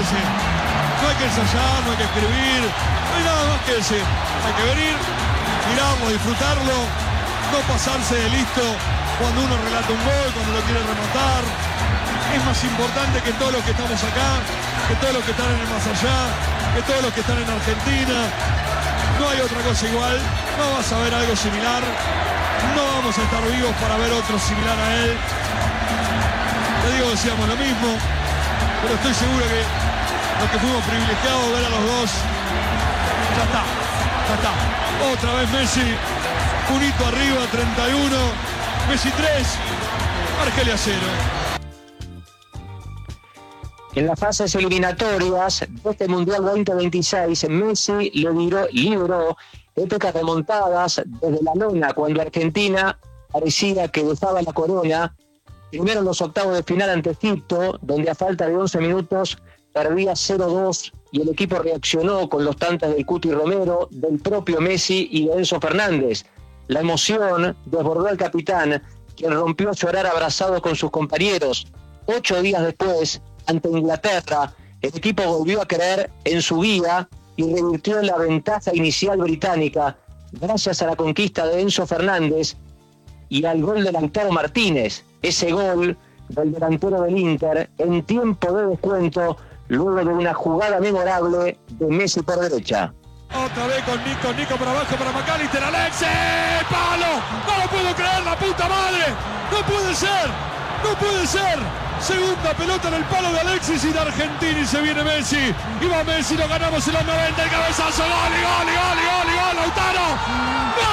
decir. No hay que ensayar, no hay que escribir, no hay nada más que decir. Hay que venir, mirarlo, disfrutarlo, no pasarse de listo cuando uno relata un gol, cuando lo quiere remontar. Es más importante que todos los que estamos acá, que todos los que están en el más allá, que todos los que están en Argentina. No hay otra cosa igual, no vas a ver algo similar, no vamos a estar vivos para ver otro similar a él. Te digo, decíamos lo mismo, pero estoy seguro que los que fuimos privilegiados de ver a los dos, ya está. Otra vez Messi, un hito arriba, 31, Messi 3, Argelia 0. En las fases eliminatorias de este Mundial 2026, Messi lideró épicas remontadas desde la lona cuando Argentina parecía que dejaba la corona. Primero en los octavos de final ante Egipto, donde a falta de 11 minutos perdía 0-2 y el equipo reaccionó con los tantos del Cuti Romero, del propio Messi y de Enzo Fernández. La emoción desbordó al capitán, quien rompió a llorar abrazado con sus compañeros. 8 días después, ante Inglaterra, el equipo volvió a creer en su guía y revirtió la ventaja inicial británica gracias a la conquista de Enzo Fernández y al gol del Lautaro Martínez. Ese gol del delantero del Inter en tiempo de descuento, luego de una jugada memorable de Messi por derecha. Otra vez con Nico para abajo para McAllister, Alexis, ¡palo! No lo puedo creer, la puta madre, no puede ser. Segunda pelota en el palo de Alexis y de Argentina y se viene Messi. Y va Messi, lo ganamos en los 90, el cabezazo, gol, Lautaro.